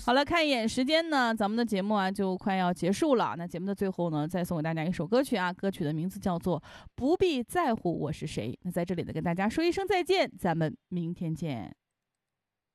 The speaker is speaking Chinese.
好了，看一眼时间呢，咱们的节目啊就快要结束了。那节目的最后呢，再送给大家一首歌曲啊，歌曲的名字叫做《不必在乎我是谁》。那在这里呢，跟大家说一声再见，咱们明天见。